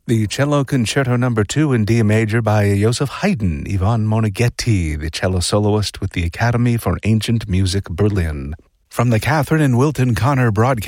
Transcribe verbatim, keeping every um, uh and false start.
The Cello Concerto Number two in D major by Joseph Haydn, Yvonne Moneghetti, the cello soloist with the Academy for Ancient Music Berlin. From the Catherine and Wilton Connor broadcast